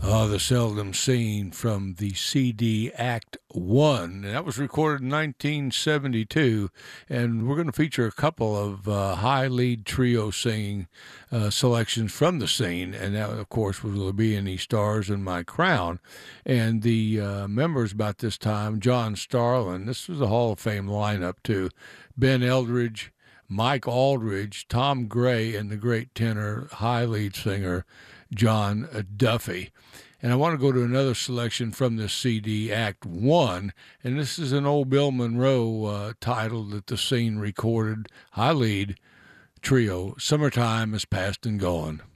The Seldom Seen from the CD Act One. That was recorded in 1972, and we're going to feature a couple of high lead trio singing selections from the scene, and that, of course, was The B&E Stars and My Crown. And the members about this time, John Starlin, this was a Hall of Fame lineup, too. Ben Eldridge, Mike Aldridge, Tom Gray, and the great tenor, high lead singer, John Duffy. And I want to go to another selection from this CD, Act One, and this is an old Bill Monroe title that the scene recorded, high lead trio, Summertime Is Past and Gone.